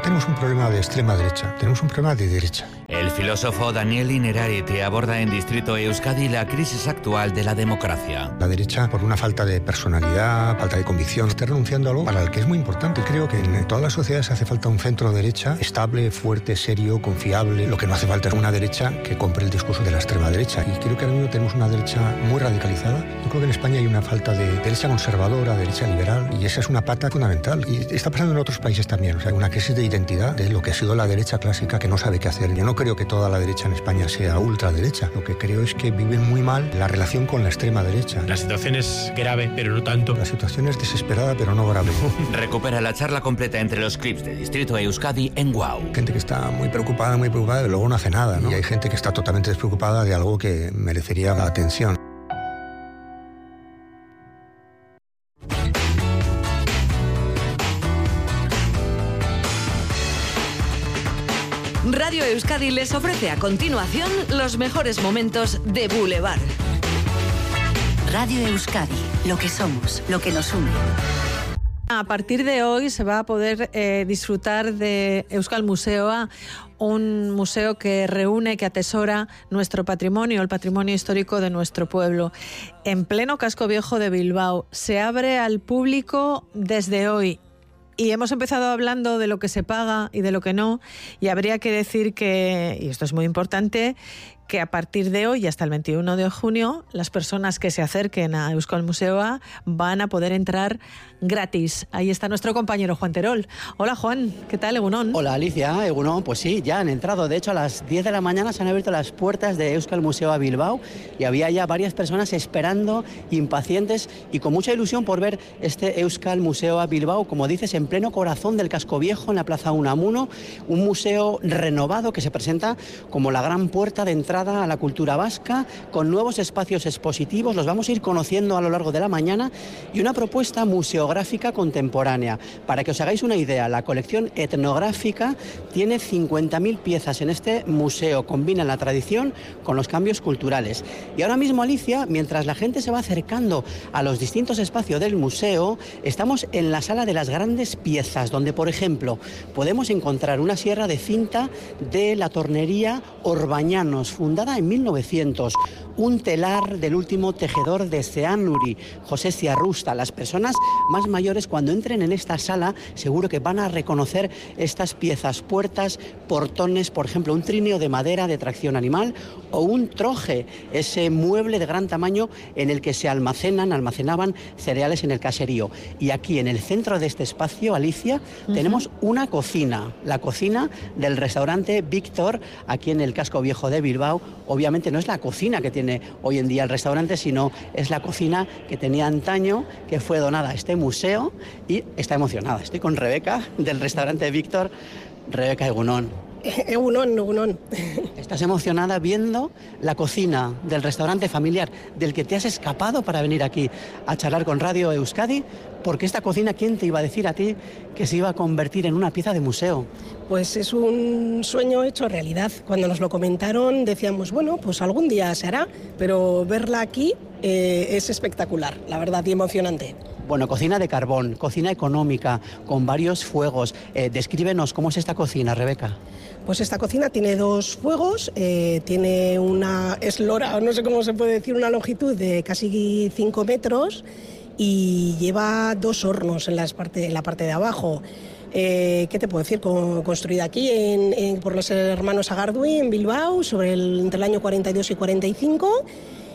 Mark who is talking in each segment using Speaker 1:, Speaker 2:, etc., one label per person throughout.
Speaker 1: tenemos un problema de extrema derecha, tenemos un problema de derecha.
Speaker 2: El filósofo Daniel Innerarity aborda en Distrito Euskadi la crisis actual de la democracia.
Speaker 1: La derecha, por una falta de personalidad, falta de convicción, está renunciando a algo para el que es muy importante. Creo que en todas las sociedades hace falta un centro derecha estable, fuerte, serio, confiable. Lo que no hace falta es una derecha que compre el discurso de la extrema derecha. Y creo que ahora mismo tenemos una derecha muy radicalizada. Yo creo que en España hay una falta de derecha conservadora, derecha liberal, y esa es una pata fundamental. Y está pasando en otros países también. O sea, una crisis de identidad de lo que ha sido la derecha clásica, que no sabe qué hacer. Yo no creo que toda la derecha en España sea ultraderecha. Lo que creo es que viven muy mal la relación con la extrema derecha.
Speaker 3: La situación es grave, pero no tanto.
Speaker 1: La situación es desesperada, pero no grave.
Speaker 2: Recupera la charla completa entre los clips de Distrito Euskadi en WOW.
Speaker 1: Gente que está muy preocupada, y luego no hace nada, ¿no? Y hay gente que está totalmente despreocupada de algo que merecería la atención.
Speaker 4: Radio Euskadi les ofrece a continuación los mejores momentos de Boulevard.
Speaker 5: Radio Euskadi, lo que somos, lo que nos une.
Speaker 6: A partir de hoy se va a poder disfrutar de Euskal Museoa, un museo que reúne, que atesora nuestro patrimonio, el patrimonio histórico de nuestro pueblo. En pleno casco viejo de Bilbao, se abre al público desde hoy. Y hemos empezado hablando de lo que se paga y de lo que no, y habría que decir que, y esto es muy importante, que a partir de hoy hasta el 21 de junio las personas que se acerquen a Euskal Museoa van a poder entrar gratis. Ahí está nuestro compañero Juan Terol. Hola Juan, ¿qué tal, Egunon?
Speaker 7: Hola Alicia, Egunon, pues sí, ya han entrado. De hecho, a las 10 de la mañana se han abierto las puertas de Euskal Museoa Bilbao y había ya varias personas esperando, impacientes y con mucha ilusión por ver este Euskal Museoa Bilbao, como dices, en pleno corazón del casco viejo, en la Plaza Unamuno, un museo renovado que se presenta como la gran puerta de entrada a la cultura vasca, con nuevos espacios expositivos, los vamos a ir conociendo a lo largo de la mañana, y una propuesta museográfica contemporánea. Para que os hagáis una idea, la colección etnográfica tiene 50.000 piezas en este museo, combinan la tradición con los cambios culturales. Y ahora mismo, Alicia, mientras la gente se va acercando a los distintos espacios del museo, estamos en la sala de las grandes piezas, donde, por ejemplo, podemos encontrar una sierra de cinta de la tornería Orbañanos, fundada en 1900, un telar del último tejedor de Seanuri, José Ciarrusta. Las personas más mayores, cuando entren en esta sala, seguro que van a reconocer estas piezas, puertas, portones, por ejemplo, un trineo de madera de tracción animal, o un troje, ese mueble de gran tamaño en el que se almacenaban cereales en el caserío. Y aquí, en el centro de este espacio, Alicia, tenemos una cocina, la cocina del restaurante Víctor, aquí en el casco viejo de Bilbao. Obviamente no es la cocina que tiene hoy en día el restaurante, sino es la cocina que tenía antaño, que fue donada a este museo, y está emocionada. Estoy con Rebeca, del restaurante Víctor. Rebeca, Egunon.
Speaker 8: Egunon.
Speaker 7: Estás emocionada viendo la cocina del restaurante familiar del que te has escapado para venir aquí a charlar con Radio Euskadi, porque esta cocina, ¿quién te iba a decir a ti que se iba a convertir en una pieza de museo?
Speaker 8: Pues es un sueño hecho realidad. Cuando nos lo comentaron decíamos, bueno, pues algún día se hará, pero verla aquí es espectacular, la verdad, y emocionante.
Speaker 7: Bueno, cocina de carbón, cocina económica, con varios fuegos. Descríbenos cómo es esta cocina, Rebeca.
Speaker 8: Pues esta cocina tiene dos fuegos, tiene una eslora, no sé cómo se puede decir, una longitud de casi 5 metros y lleva 2 hornos en la parte de abajo. ¿Qué te puedo decir? Construida aquí por los hermanos Agardui en Bilbao entre el año 42 y 45.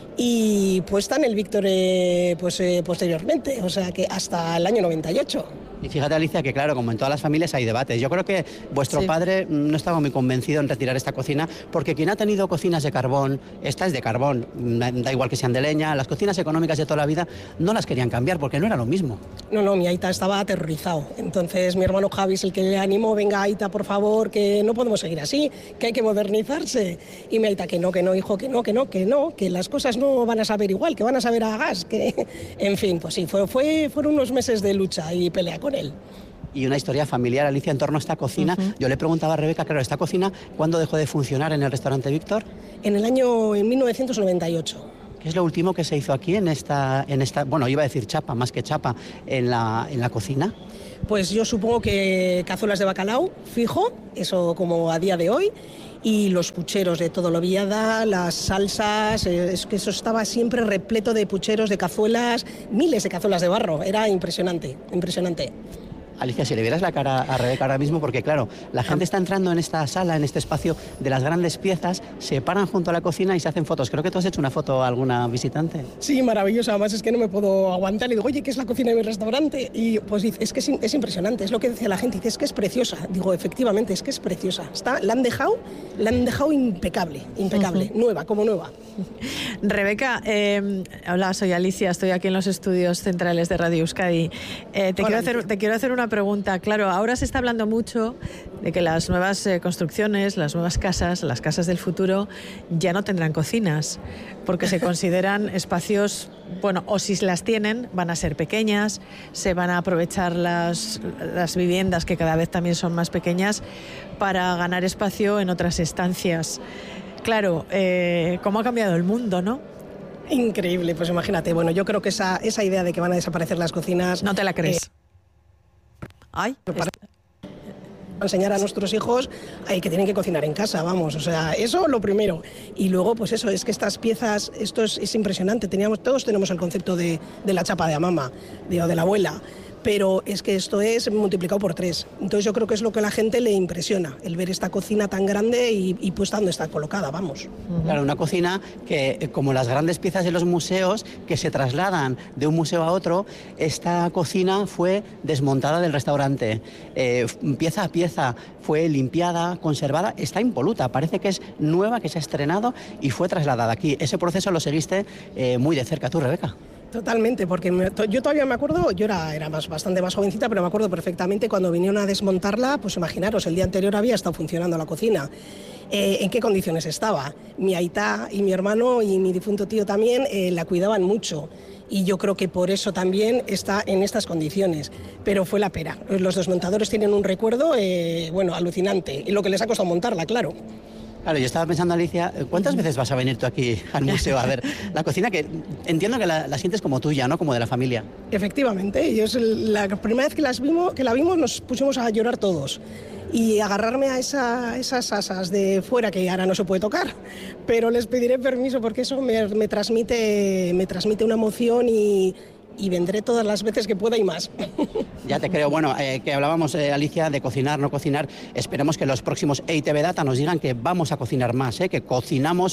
Speaker 8: Y puesta en el Víctor posteriormente, o sea que hasta el año 98.
Speaker 7: Y fíjate, Alicia, que claro, como en todas las familias hay debates. Yo creo que vuestro padre no estaba muy convencido en retirar esta cocina, porque quien ha tenido cocinas de carbón, esta es de carbón, da igual que sean de leña, las cocinas económicas de toda la vida no las querían cambiar porque no era lo mismo.
Speaker 8: No, mi aita estaba aterrorizado. Entonces mi hermano Javi es el que le animó, venga aita, por favor, que no podemos seguir así, que hay que modernizarse. Y mi aita, que no, hijo, que las cosas no van a saber igual, que van a saber a gas, que... En fin, pues sí, fueron unos meses de lucha y pelea con él.
Speaker 7: Y una historia familiar, Alicia, en torno a esta cocina. Yo le preguntaba a Rebeca, claro, ¿esta cocina cuándo dejó de funcionar en el restaurante Víctor?
Speaker 8: En 1998.
Speaker 7: ¿Qué es lo último que se hizo aquí en esta, bueno, iba a decir chapa, más que chapa, en la cocina?
Speaker 8: Pues yo supongo que cazuelas de bacalao, fijo, eso como a día de hoy, y los pucheros de todo lo viada, las salsas, es que eso estaba siempre repleto de pucheros, de cazuelas, miles de cazuelas de barro, era impresionante, impresionante.
Speaker 7: Alicia, si le vieras la cara a Rebeca ahora mismo, porque claro, la gente está entrando en esta sala, en este espacio de las grandes piezas, se paran junto a la cocina y se hacen fotos. Creo que tú has hecho una foto a alguna visitante.
Speaker 8: Sí, maravilloso, además es que no me puedo aguantar. Le digo, oye, ¿qué es la cocina de mi restaurante? Y pues dice, es que es impresionante, es lo que decía la gente, dice, es que es preciosa. Digo, efectivamente, es que es preciosa. La han dejado impecable, nueva, como nueva.
Speaker 6: Rebeca, hola, soy Alicia, estoy aquí en los estudios centrales de Radio Euskadi. Te quiero hacer una pregunta. Claro, ahora se está hablando mucho de que las nuevas construcciones, las nuevas casas, las casas del futuro, ya no tendrán cocinas, porque se consideran espacios, bueno, o si las tienen, van a ser pequeñas, se van a aprovechar las viviendas, que cada vez también son más pequeñas, para ganar espacio en otras estancias. Claro, cómo ha cambiado el mundo, ¿no?
Speaker 8: Increíble, pues imagínate. Bueno, yo creo que esa idea de que van a desaparecer las cocinas...
Speaker 6: ¿No te la crees?
Speaker 8: Para enseñar a nuestros hijos que tienen que cocinar en casa, vamos, o sea, eso lo primero. Y luego, pues eso, es que estas piezas, esto es impresionante. Todos tenemos el concepto de la chapa de amama, o de la abuela, pero es que esto es multiplicado por 3. Entonces yo creo que es lo que a la gente le impresiona, el ver esta cocina tan grande y puesta donde está colocada, vamos.
Speaker 7: Claro, una cocina que, como las grandes piezas de los museos, que se trasladan de un museo a otro, esta cocina fue desmontada del restaurante. Pieza a pieza fue limpiada, conservada, está impoluta, parece que es nueva, que se ha estrenado y fue trasladada aquí. Ese proceso lo seguiste muy de cerca tú, Rebeca.
Speaker 8: Totalmente, porque yo todavía me acuerdo, yo era bastante más jovencita, pero me acuerdo perfectamente cuando vinieron a desmontarla, pues imaginaros, el día anterior había estado funcionando la cocina. ¿En qué condiciones estaba? Mi aitá y mi hermano y mi difunto tío también la cuidaban mucho. Y yo creo que por eso también está en estas condiciones. Pero fue la pera. Los desmontadores tienen un recuerdo, alucinante. Y lo que les ha costado montarla, claro.
Speaker 7: Claro, yo estaba pensando, Alicia, ¿cuántas veces vas a venir tú aquí al museo a ver la cocina? Que entiendo que la sientes como tuya, ¿no? Como de la familia.
Speaker 8: Efectivamente. La primera vez que la vimos nos pusimos a llorar todos. Y agarrarme a esas asas de fuera que ahora no se puede tocar, pero les pediré permiso porque eso me transmite una emoción y vendré todas las veces que pueda y más.
Speaker 7: Ya te creo. Bueno, que hablábamos, Alicia, de cocinar, no cocinar. Esperemos que los próximos EITV Data nos digan que vamos a cocinar más, que cocinamos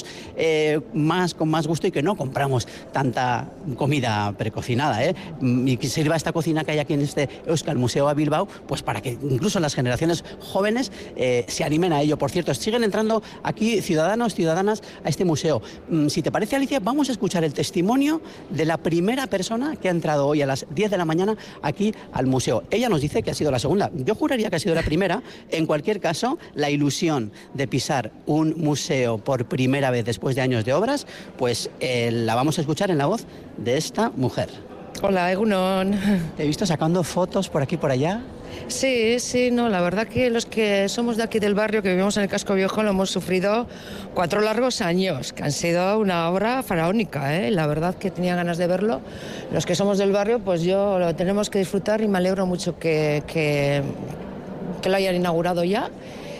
Speaker 7: más, con más gusto y que no compramos tanta comida precocinada. Y que sirva esta cocina que hay aquí en este Euskal Museo a Bilbao, pues para que incluso las generaciones jóvenes se animen a ello. Por cierto, siguen entrando aquí ciudadanos, ciudadanas a este museo. Si te parece, Alicia, vamos a escuchar el testimonio de la primera persona que ha entrado hoy a las 10 de la mañana aquí al museo. Ella nos dice que ha sido la segunda. Yo juraría que ha sido la primera. En cualquier caso, la ilusión de pisar un museo por primera vez después de años de obras, pues la vamos a escuchar en la voz de esta mujer.
Speaker 9: Hola, Egunon.
Speaker 7: Te he visto sacando fotos por aquí y por allá.
Speaker 9: Sí, no, la verdad que los que somos de aquí del barrio, que vivimos en el casco viejo, lo hemos sufrido 4 largos años, que han sido una obra faraónica, La verdad que tenía ganas de verlo. Los que somos del barrio, pues yo lo tenemos que disfrutar y me alegro mucho que lo hayan inaugurado ya.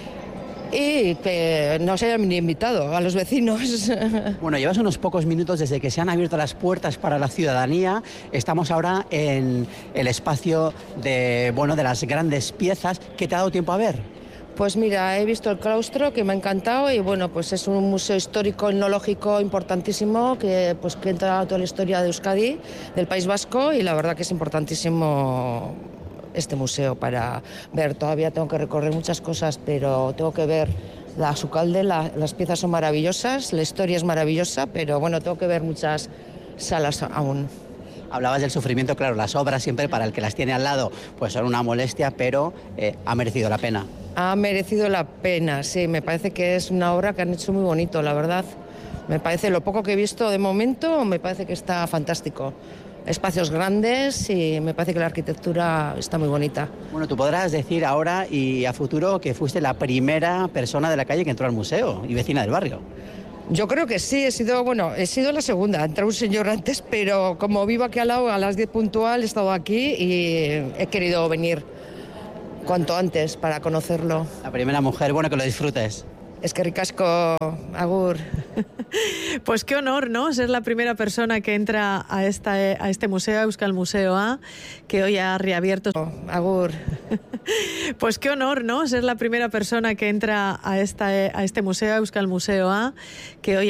Speaker 9: Y que nos hayan invitado a los vecinos.
Speaker 7: Bueno, llevas unos pocos minutos desde que se han abierto las puertas para la ciudadanía. Estamos ahora en el espacio de las grandes piezas. ¿Qué te ha dado tiempo a ver?
Speaker 9: Pues mira, he visto el claustro, que me ha encantado, y bueno, pues es un museo histórico etnológico importantísimo que entra toda la historia de Euskadi, del País Vasco, y la verdad que es importantísimo este museo para ver. Todavía tengo que recorrer muchas cosas, pero tengo que ver la Sukalde, las piezas son maravillosas, la historia es maravillosa, pero bueno, tengo que ver muchas salas aún.
Speaker 7: Hablabas del sufrimiento, claro, las obras siempre para el que las tiene al lado pues son una molestia, pero ha merecido la pena.
Speaker 9: Ha merecido la pena, sí, me parece que es una obra que han hecho muy bonito, la verdad. Me parece, lo poco que he visto de momento, me parece que está fantástico. Espacios grandes y me parece que la arquitectura está muy bonita.
Speaker 7: Bueno, tú podrás decir ahora y a futuro que fuiste la primera persona de la calle que entró al museo y vecina del barrio.
Speaker 9: Yo creo que sí, he sido la segunda, entró un señor antes, pero como vivo aquí al lado a las 10 puntual, he estado aquí y he querido venir cuanto antes para conocerlo.
Speaker 7: La primera mujer, bueno, que lo disfrutes.
Speaker 9: Eskerrik asko, agur.
Speaker 6: Pues qué honor, ¿no? Ser la primera persona que entra a este museo, Euskal Museoa, que hoy ha reabierto.
Speaker 9: Agur.
Speaker 6: Pues qué honor, ¿no? Ser la primera persona que entra a este museo, Euskal Museoa, que hoy